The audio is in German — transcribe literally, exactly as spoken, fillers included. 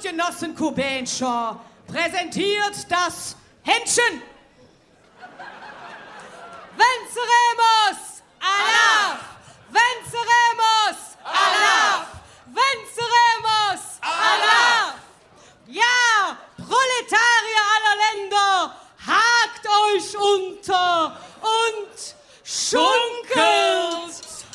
und Genossen Kubenscher präsentiert das Händchen. Venceremos! Allah! Venceremos! Allah! Venceremos! Allah! Ja, Proletarier aller Länder, hakt euch unter und schunke!